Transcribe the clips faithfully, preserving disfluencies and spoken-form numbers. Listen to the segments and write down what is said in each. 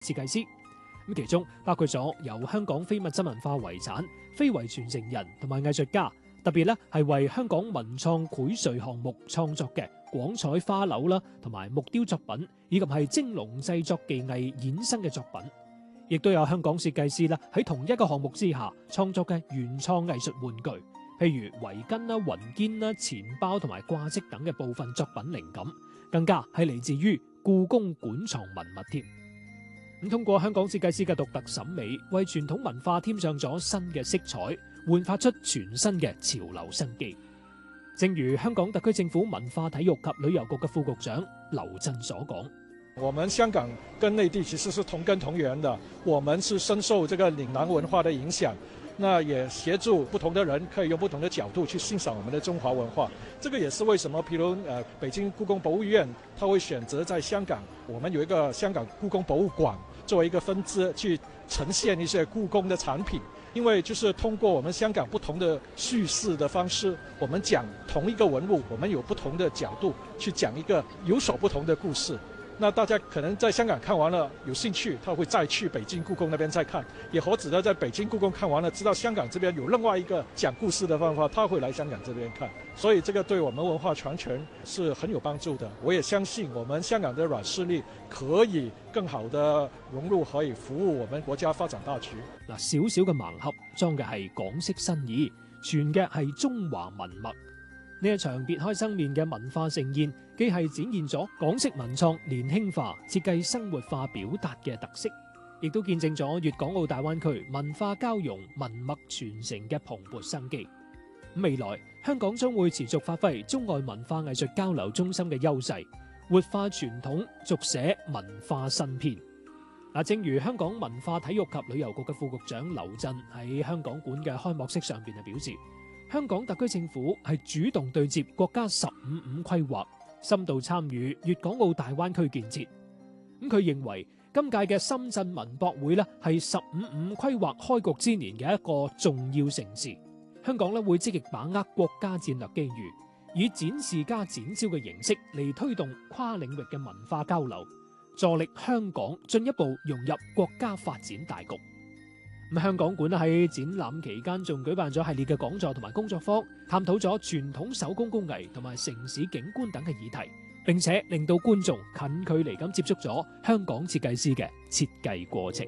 設計師。咁其中包括咗由香港非物質文化遺產、非遺傳承人同埋藝術家，特別咧係為香港文創繪穗項目創作嘅廣彩花柳啦，同埋木雕作品，以及係蒸籠製作技藝衍生嘅作品。亦都有香港設計師啦喺同一個項目之下創作嘅原創藝術玩具，譬如圍巾啦、雲肩啦、錢包同埋掛飾等嘅部分作品靈感，更加係嚟自於故宮館藏文物添。咁通過香港設計師嘅獨特審美，為傳統文化添上咗新嘅色彩，煥發出全新嘅潮流生機。正如香港特區政府文化體育及旅遊局嘅副局長劉震所講， 我們香港跟內地其實是同根同源的，我們是深受這個嶺南文化的影響，那也協助不同的人可以用不同的角度去欣賞我們的中華文化。這個也是為什麼譬如呃北京故宮博物院，他會選擇在香港，我們有一個香港故宮博物館作為一個分支去呈現一些故宮的產品。因為就是通過我們香港不同的敘事的方式，我們講同一個文物，我們有不同的角度去講一個有所不同的故事。那大家可能在香港看完了有興趣，他會再去北京故宮那邊再看，也或者在北京故宮看完了知道香港這邊有另外一個講故事的方法，他會來香港這邊看。所以這個對我們文化傳承是很有幫助的。我也相信我們香港的軟實力可以更好的融入，可以服務我們國家發展大局。 嗱，小小嘅盲盒裝嘅係港式新意，傳嘅係中華文脈。呢一場別開生面嘅文化盛宴，既係展現咗港式文創年輕化、設計生活化表達嘅特色，亦都見證咗粵港澳大灣區文化交融、文脈傳承嘅蓬勃生機。未來香港將會持續發揮中外文化藝術交流中心嘅優勢，活化傳統，續寫文化新篇。嗱，正如香港文化體育及旅遊局嘅副局長劉震喺香港館嘅開幕式上邊係表示，香港特區政府係主動對接國家十五五規劃，深度參與粵港澳大灣區建設。咁佢認為今屆嘅深圳文博會咧係十五五規劃開局之年嘅一個重要盛事。香港咧會積極把握國家戰略機遇，以展示加展銷嘅形式嚟推動跨領域嘅文化交流，助力香港進一步融入國家發展大局。咁香港館喺展覽期間仲舉辦咗系列嘅講座同埋工作坊，探討咗傳統手工工藝同埋城市景觀等嘅議題，並且令到觀眾近距離咁接觸咗香港設計師嘅設計過程。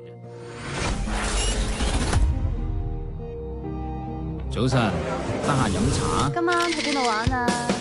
早晨，得閒飲茶？ 今晚去邊度玩啊？